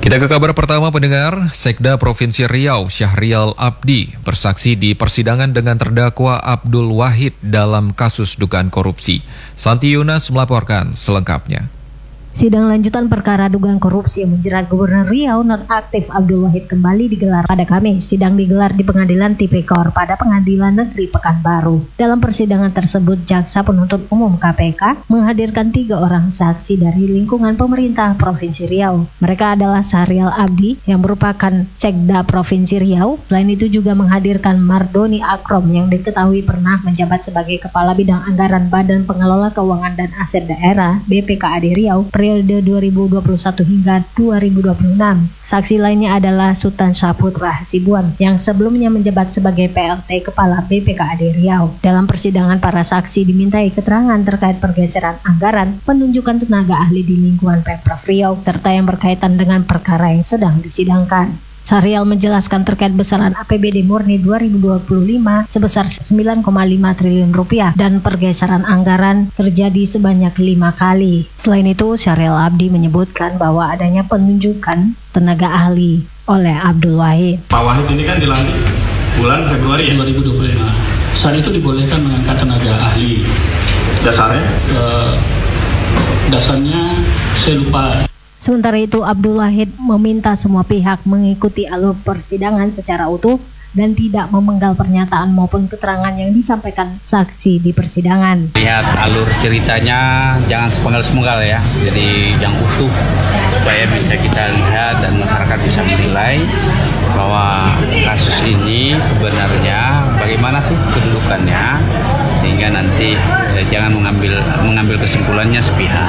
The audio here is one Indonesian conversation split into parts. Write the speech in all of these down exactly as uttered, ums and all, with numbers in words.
Kita ke kabar pertama pendengar, Sekda Provinsi Riau Syahrial Abdi bersaksi di persidangan dengan terdakwa Abdul Wahid dalam kasus dugaan korupsi. Santi Yunas melaporkan selengkapnya. Sidang lanjutan perkara dugaan korupsi yang menjerat Gubernur Riau nonaktif Abdul Wahid kembali digelar pada Kamis. Sidang digelar di Pengadilan Tipikor pada Pengadilan Negeri Pekanbaru. Dalam persidangan tersebut, Jaksa Penuntut Umum K P K menghadirkan tiga orang saksi dari lingkungan pemerintah Provinsi Riau. Mereka adalah Syahrial Abdi yang merupakan Sekda Provinsi Riau. Selain itu juga menghadirkan Mardoni Akrom yang diketahui pernah menjabat sebagai Kepala Bidang Anggaran Badan Pengelola Keuangan dan Aset Daerah B P K A D Riau periode dua ribu dua puluh satu hingga dua ribu dua puluh enam. Saksi lainnya adalah Sultan Saputra Hasibuan yang sebelumnya menjabat sebagai P L T Kepala B P K A D Riau. Dalam persidangan, para saksi dimintai keterangan terkait pergeseran anggaran, penunjukan tenaga ahli di lingkungan Pemprov Riau, serta yang berkaitan dengan perkara yang sedang disidangkan. Syahrial menjelaskan terkait besaran A P B D murni dua ribu dua puluh lima sebesar sembilan koma lima triliun rupiah dan pergeseran anggaran terjadi sebanyak lima kali. Selain itu, Syahrial Abdi menyebutkan bahwa adanya penunjukan tenaga ahli oleh Abdul Wahid. Pak Wahid ini kan dilantik bulan Februari ya? dua ribu dua puluh lima. Saat itu dibolehkan mengangkat tenaga ahli. Dasarnya? Uh, dasarnya saya lupa. Sementara itu, Abdul Wahid meminta semua pihak mengikuti alur persidangan secara utuh dan tidak memenggal pernyataan maupun keterangan yang disampaikan saksi di persidangan. Lihat alur ceritanya, jangan sepenggal-sepenggal ya, jadi yang utuh supaya bisa kita lihat dan masyarakat bisa menilai bahwa kasus ini sebenarnya bagaimana sih kedudukannya, sehingga nanti eh, jangan mengambil mengambil kesimpulannya sepihak.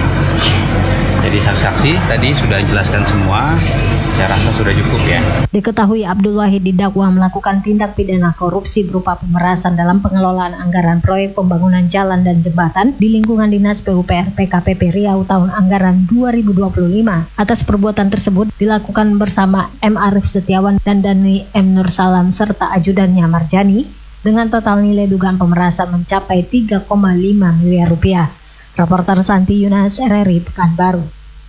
Jadi saksi-saksi tadi sudah jelaskan semua, saya rasa sudah cukup ya. Diketahui Abdul Wahid didakwa melakukan tindak pidana korupsi berupa pemerasan dalam pengelolaan anggaran proyek pembangunan jalan dan jembatan di lingkungan Dinas P U P R P K P P Riau tahun anggaran dua ribu dua puluh lima. Atas perbuatan tersebut dilakukan bersama M. Arif Setiawan dan Dani M. Nursalam serta ajudannya Marjani dengan total nilai dugaan pemerasan mencapai tiga koma lima miliar rupiah. Reporter Santi Yunas, R R I Pekanbaru.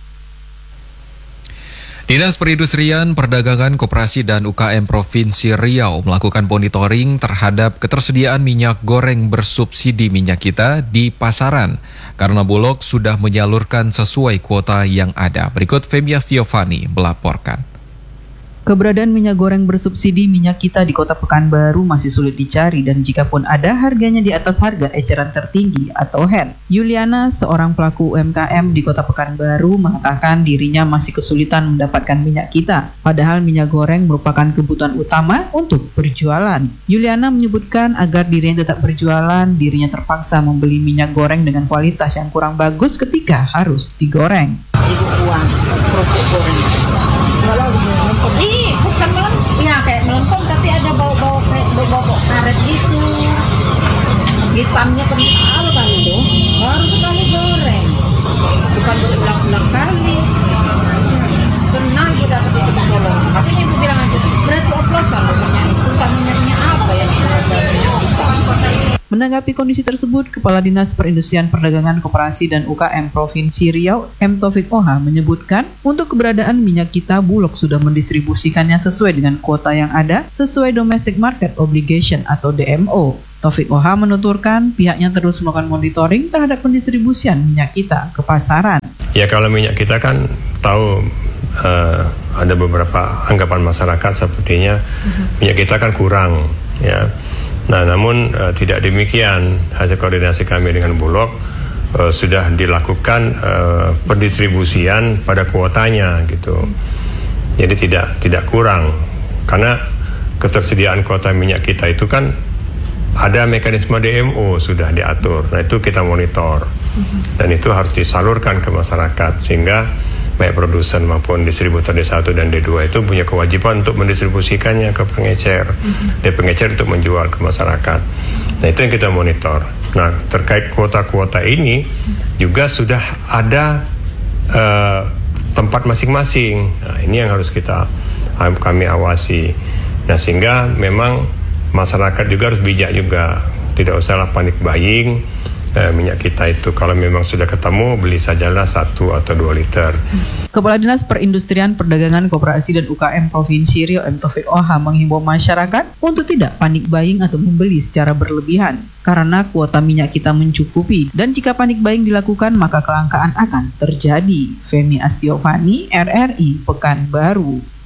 Dinas Perindustrian, Perdagangan, Koperasi dan U K M Provinsi Riau melakukan monitoring terhadap ketersediaan minyak goreng bersubsidi minyak kita di pasaran karena Bulog sudah menyalurkan sesuai kuota yang ada. Berikut Femia Stiovani melaporkan. Keberadaan minyak goreng bersubsidi minyak kita di Kota Pekanbaru masih sulit dicari dan jika pun ada, harganya di atas harga eceran tertinggi atau H E N. Yuliana, seorang pelaku U M K M di Kota Pekanbaru, mengatakan dirinya masih kesulitan mendapatkan minyak kita, padahal minyak goreng merupakan kebutuhan utama untuk berjualan. Yuliana menyebutkan agar dirinya tetap berjualan, dirinya terpaksa membeli minyak goreng dengan kualitas yang kurang bagus ketika harus digoreng. Ibu uang, kerupuk goreng. Kalau melempem, ih bukan melempem, ya kayak melempem tapi ada bau-bau kayak bau-bau karet gitu. Hitamnya kental kali itu, baru sekali goreng, bukan berulang-ulang kali. Pernah ibu dapat itu kecolong, makanya ibu bilang aja, berarti oplosan minyak itu, tak minyaknya apa yang itu Menanggapi kondisi tersebut, Kepala Dinas Perindustrian Perdagangan Koperasi dan U K M Provinsi Riau, M. Taufik Oha, menyebutkan untuk keberadaan minyak kita, Bulog sudah mendistribusikannya sesuai dengan kuota yang ada, sesuai Domestic Market Obligation atau D M O. Taufik Oha menuturkan pihaknya terus melakukan monitoring terhadap pendistribusian minyak kita ke pasaran. Ya, kalau minyak kita kan tahu uh, ada beberapa anggapan masyarakat sepertinya uh-huh. minyak kita kan kurang ya. Nah, namun uh, tidak demikian. Hasil koordinasi kami dengan Bulog uh, sudah dilakukan uh, pendistribusian pada kuotanya gitu. Jadi tidak tidak kurang karena ketersediaan kuota minyak kita itu kan ada mekanisme D M O sudah diatur. Nah, itu kita monitor dan itu harus disalurkan ke masyarakat sehingga baik produsen maupun distributor D satu dan D dua itu punya kewajiban untuk mendistribusikannya ke pengecer, mm-hmm. dan pengecer untuk menjual ke masyarakat. Nah, itu yang kita monitor. Nah, terkait kuota-kuota ini juga sudah ada uh, tempat masing-masing. Nah, ini yang harus kita kami awasi. Nah, sehingga memang masyarakat juga harus bijak juga, tidak usahlah panik buying eh, minyak kita itu. Kalau memang sudah ketemu, beli sajalah satu atau dua liter. Kepala Dinas Perindustrian, Perdagangan, Koperasi dan U K M Provinsi Riau M Taufik Oha menghimbau masyarakat untuk tidak panik buying atau membeli secara berlebihan karena kuota minyak kita mencukupi, dan jika panik buying dilakukan maka kelangkaan akan terjadi. Femi Astiovani, R R I Pekanbaru.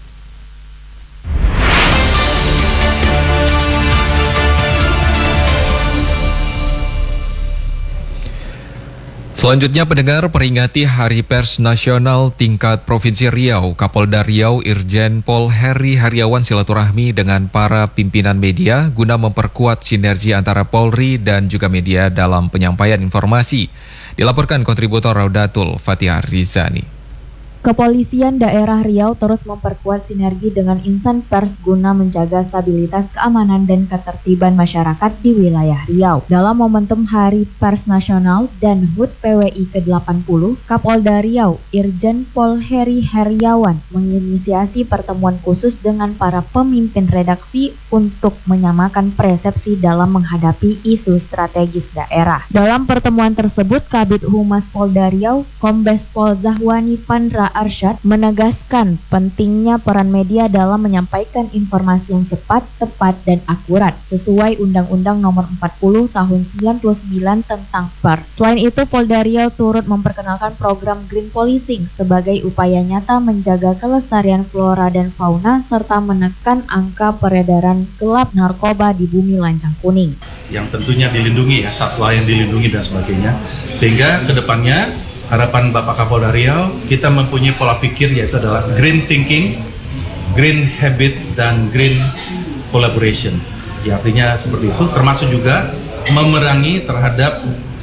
Selanjutnya pendengar, peringati Hari Pers Nasional tingkat Provinsi Riau, Kapolda Riau Irjen Pol Heri Hariawan silaturahmi dengan para pimpinan media guna memperkuat sinergi antara Polri dan juga media dalam penyampaian informasi. Dilaporkan kontributor Raudatul Fatihah Rizani. Kepolisian daerah Riau terus memperkuat sinergi dengan insan pers guna menjaga stabilitas keamanan dan ketertiban masyarakat di wilayah Riau. Dalam momentum Hari Pers Nasional dan H U T P W I ke delapan puluh, Kapolda Riau Irjen Pol Heri Hariawan menginisiasi pertemuan khusus dengan para pemimpin redaksi untuk menyamakan persepsi dalam menghadapi isu strategis daerah. Dalam pertemuan tersebut, Kabid Humas Polda Riau, Kombes Pol Zahwani Pandra Arsyad menegaskan pentingnya peran media dalam menyampaikan informasi yang cepat, tepat, dan akurat sesuai Undang-Undang Nomor empat puluh Tahun sembilan puluh sembilan tentang pers. Selain itu, Polda Riau turut memperkenalkan program Green Policing sebagai upaya nyata menjaga kelestarian flora dan fauna serta menekan angka peredaran gelap narkoba di bumi lancang kuning. Yang tentunya dilindungi ya, satwa yang dilindungi dan sebagainya. Sehingga kedepannya harapan Bapak Kapolda Riau, kita mempunyai pola pikir yaitu adalah green thinking, green habit, dan green collaboration. Ya, artinya seperti itu, termasuk juga memerangi terhadap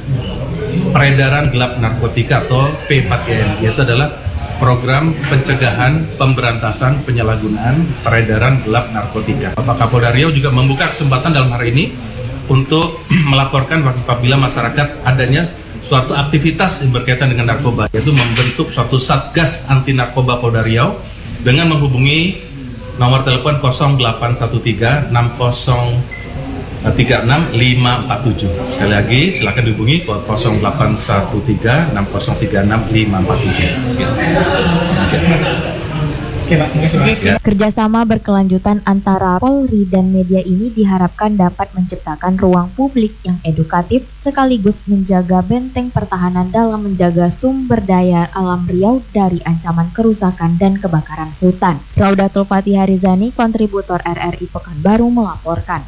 peredaran gelap narkotika atau P empat G N, yaitu adalah program pencegahan, pemberantasan, penyalahgunaan, peredaran gelap narkotika. Bapak Kapolda Riau juga membuka kesempatan dalam hari ini untuk melaporkan apabila masyarakat adanya suatu aktivitas yang berkaitan dengan narkoba, yaitu membentuk suatu Satgas Anti Narkoba Polda Riau dengan menghubungi nomor telepon nol delapan satu tiga enam nol tiga enam lima empat tujuh. Sekali lagi silakan dihubungi nol delapan satu tiga enam nol tiga enam lima empat tujuh. Kerjasama berkelanjutan antara Polri dan media ini diharapkan dapat menciptakan ruang publik yang edukatif sekaligus menjaga benteng pertahanan dalam menjaga sumber daya alam Riau dari ancaman kerusakan dan kebakaran hutan. Raudatul Fatihah Rizani, kontributor R R I Pekanbaru melaporkan.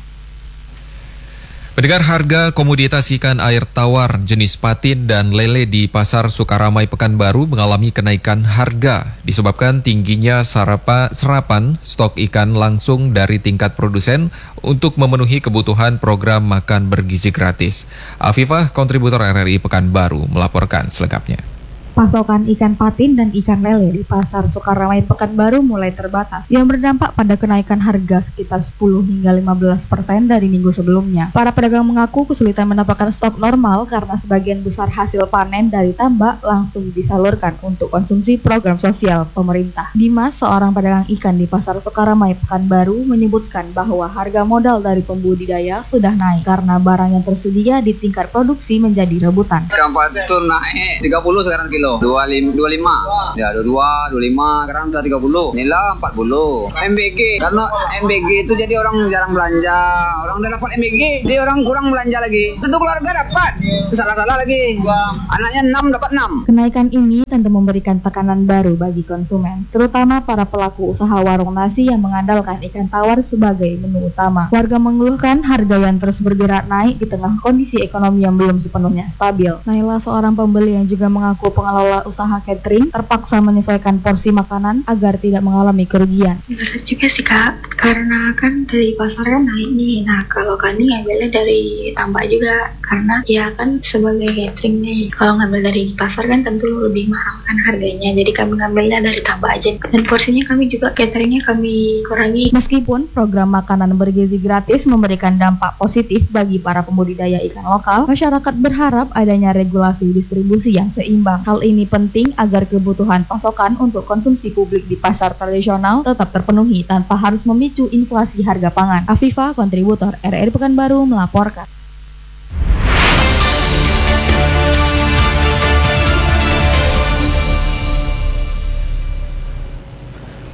Pendengar, harga komoditas ikan air tawar jenis patin dan lele di Pasar Sukaramai Pekanbaru mengalami kenaikan harga disebabkan tingginya sarapa, serapan stok ikan langsung dari tingkat produsen untuk memenuhi kebutuhan program makan bergizi gratis. Afifah, kontributor R R I Pekanbaru melaporkan selengkapnya. Pasokan ikan patin dan ikan lele di Pasar Sukaramai Pekanbaru mulai terbatas, yang berdampak pada kenaikan harga sekitar sepuluh hingga lima belas persen dari minggu sebelumnya. Para pedagang mengaku kesulitan mendapatkan stok normal karena sebagian besar hasil panen dari tambak langsung disalurkan untuk konsumsi program sosial pemerintah. Dimas, seorang pedagang ikan di Pasar Sukaramai Pekanbaru, menyebutkan bahwa harga modal dari pembudidaya sudah naik karena barang yang tersedia di tingkat produksi menjadi rebutan. Ikan patin naik tiga puluh sekarang kilo. dua puluh lima, ya dua puluh dua, dua puluh lima, sekarang sudah tiga puluh, nila empat puluh. M B G, karena M B G itu jadi orang jarang belanja, orang udah dapat M B G, jadi orang kurang belanja lagi. Tentu keluarga dapat, salah-salah lagi, anaknya enam dapat enam. Kenaikan ini tentu memberikan tekanan baru bagi konsumen, terutama para pelaku usaha warung nasi yang mengandalkan ikan tawar sebagai menu utama. Warga mengeluhkan harga yang terus bergerak naik di tengah kondisi ekonomi yang belum sepenuhnya stabil. Naila, seorang pembeli yang juga mengaku pengelola usaha catering, terpaksa menyesuaikan porsi makanan agar tidak mengalami kerugian. Berat juga sih Kak, karena kan dari pasarnya naik nih. Nah kalau kami ngambilnya dari tambak juga, karena ya kan sebagai catering nih, kalau ngambil dari pasar kan tentu lebih mahal kan harganya, jadi kami ngambilnya dari tambak aja. Dan porsinya kami juga cateringnya kami kurangi. Meskipun program makanan bergizi gratis memberikan dampak positif bagi para pembudidaya ikan lokal, masyarakat berharap adanya regulasi distribusi yang seimbang. Hal ini penting agar kebutuhan pasokan untuk konsumsi publik di pasar tradisional tetap terpenuhi tanpa harus memicu inflasi harga pangan. Afifah, kontributor R R I Pekanbaru melaporkan.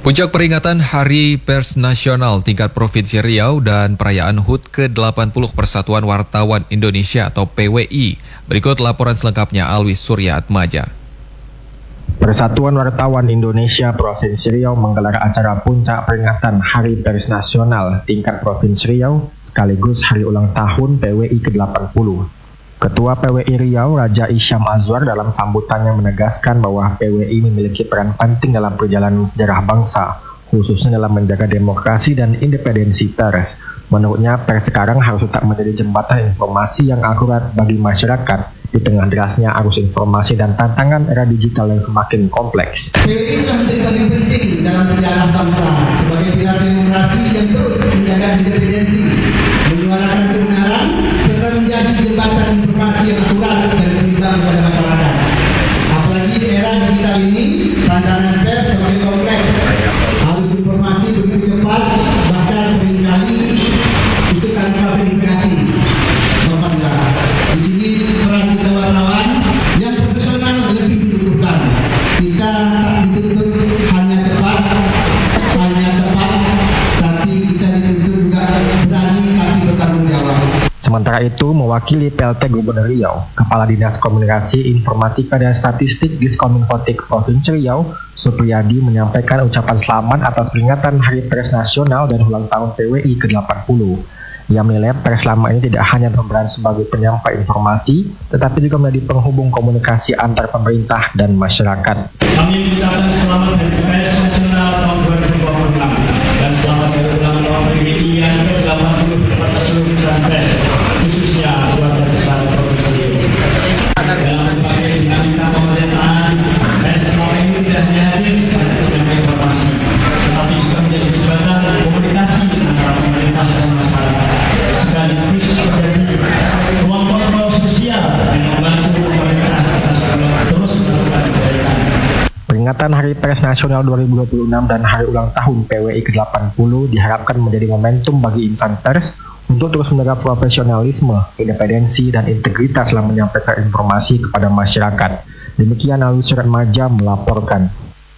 Puncak peringatan Hari Pers Nasional tingkat Provinsi Riau dan perayaan H U T ke delapan puluh Persatuan Wartawan Indonesia atau P W I. Berikut laporan selengkapnya Alwi Surya Atmaja. Persatuan Wartawan Indonesia Provinsi Riau menggelar acara puncak peringatan Hari Pers Nasional tingkat Provinsi Riau sekaligus hari ulang tahun P W I ke delapan puluh. Ketua P W I Riau, Raja Isyam Azwar dalam sambutannya menegaskan bahwa P W I memiliki peran penting dalam perjalanan sejarah bangsa, khususnya dalam menjaga demokrasi dan independensi pers. Menurutnya, pers sekarang harus tetap menjadi jembatan informasi yang akurat bagi masyarakat di tengah derasnya arus informasi dan tantangan era digital yang semakin kompleks. P W I telah menjadi bagian penting dalam sejarah bangsa sebagai pilar demokrasi yang terus menjaga independensi, menyuarakan kebenaran, serta menjadi jembatan informasi yang akurat dan berimbang kepada masyarakat. Apalagi di era digital ini, tantangan pers semakin kompleks. Arus informasi begitu cepat, bahkan seringkali itu tanpa verifikasi. Di sini peran kita wartawan yang profesional lebih dibutuhkan. Kita tak dituntut hanya cepat, hanya tepat, tapi kita dituntut juga berani tapi bertanggung jawab. Sementara itu, mewakili P L T Gubernur Riau, Kepala Dinas Komunikasi, Informatika dan Statistik Diskominfotik Provinsi Riau, Supriyadi menyampaikan ucapan selamat atas peringatan Hari Pers Nasional dan ulang tahun P W I ke delapan puluh. Ia menilai pers selama ini tidak hanya berperan sebagai penyampai informasi, tetapi juga menjadi penghubung komunikasi antar pemerintah dan masyarakat. Kami mengucapkan selamat Hari Pers Nasional tahun dua ribu dua puluh enam dan selamat hari ulang tahun P W I yang ke delapan puluh kepada seluruh insan pers, khususnya keluarga besar Provinsi Riau. Dalam berbagai dinamika pemerintahan, pers selama ini tidak hanya hadir sebagai penyampai informasi, tetapi juga menjadi jembatan komunikasi antara pemerintah dan masyarakat. Sekaligus menjadi ruang kontrol sosial yang membantu pemerintah terus melakukan perbaikan. Peringatan Hari Pers Nasional dua ribu dua puluh enam dan hari ulang tahun P W I ke delapan puluh diharapkan menjadi momentum bagi insan pers untuk terus menjaga profesionalisme, independensi, dan integritas dalam menyampaikan informasi kepada masyarakat. Demikian Alwi Surya Atmaja melaporkan.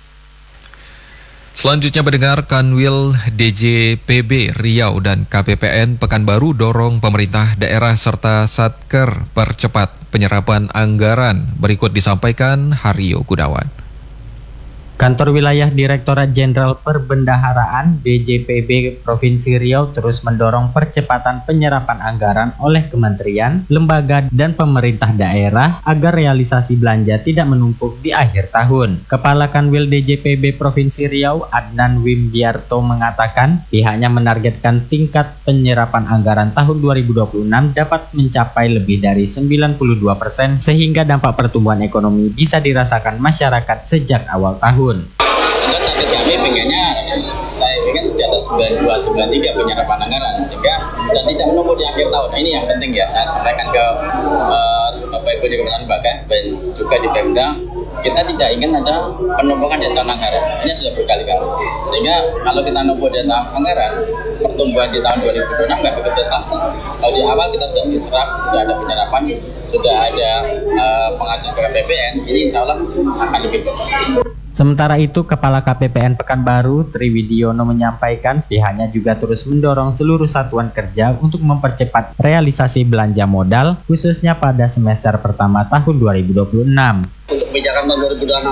Selanjutnya mendengar Kanwil D J P B Riau dan K P P N Pekanbaru dorong pemerintah daerah serta Satker percepat penyerapan anggaran. Berikut disampaikan Haryo Gunawan. Kantor Wilayah Direktorat Jenderal Perbendaharaan D J P B Provinsi Riau terus mendorong percepatan penyerapan anggaran oleh kementerian, lembaga, dan pemerintah daerah agar realisasi belanja tidak menumpuk di akhir tahun. Kepala Kanwil D J P B Provinsi Riau, Adnan Wimbiarto, mengatakan pihaknya menargetkan tingkat penyerapan anggaran tahun dua ribu dua puluh enam dapat mencapai lebih dari sembilan puluh dua persen sehingga dampak pertumbuhan ekonomi bisa dirasakan masyarakat sejak awal tahun. Tentu target kami pengennya saya ingin di atas sembilan puluh dua sembilan puluh tiga penyerapan anggaran sehingga dan tidak menunggu di akhir tahun. Nah, ini yang penting ya, saya sampaikan ke uh, Bapak Ibu di Kementerian Lembaga dan juga di Pemda, kita tidak ingin ada penumpukan di tahun anggaran. Ini sudah berkali-kali. Sehingga kalau kita numpuk di tahun anggaran, pertumbuhan di tahun dua ribu dua puluh enam nggak begitu terasa. Kalau di awal kita sudah diserap, sudah ada penyerapan, sudah ada uh, pengajuan ke K P P N, ini insya Allah akan lebih bagus. Sementara itu, Kepala K P P N Pekanbaru, Triwidiono, menyampaikan pihaknya juga terus mendorong seluruh satuan kerja untuk mempercepat realisasi belanja modal, khususnya pada semester pertama tahun dua ribu dua puluh enam. Untuk kebijakan tahun dua ribu dua puluh enam